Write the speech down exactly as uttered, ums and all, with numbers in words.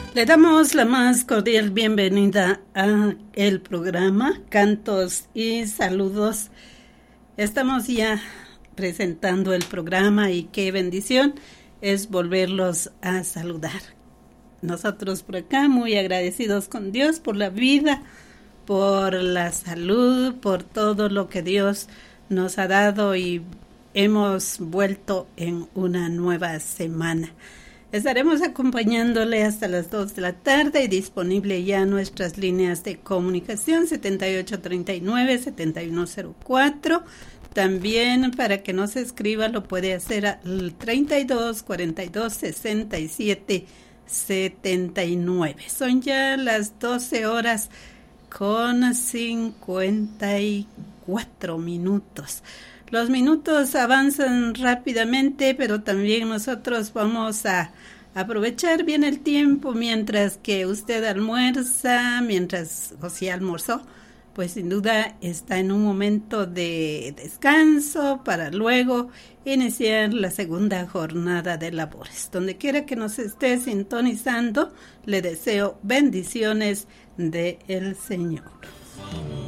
Le damos la más cordial bienvenida a el programa Cantos y Saludos. Estamos ya presentando el programa y qué bendición es volverlos a saludar. Nosotros por acá muy agradecidos con Dios por la vida, por la salud, por todo lo que Dios nos ha dado y hemos vuelto en una nueva semana. Estaremos acompañándole hasta las dos de la tarde y disponible ya nuestras líneas de comunicación setenta y ocho treinta y nueve, setenta y uno cero cuatro. También para que nos escriba lo puede hacer al treinta y dos cuarenta y dos sesenta y siete setenta y nueve. Son ya las doce horas con cincuenta y cuatro minutos. Los minutos avanzan rápidamente, pero también nosotros vamos a aprovechar bien el tiempo mientras que usted almuerza, mientras, o si almorzó, pues sin duda está en un momento de descanso para luego iniciar la segunda jornada de labores. Donde quiera que nos esté sintonizando, le deseo bendiciones del Señor.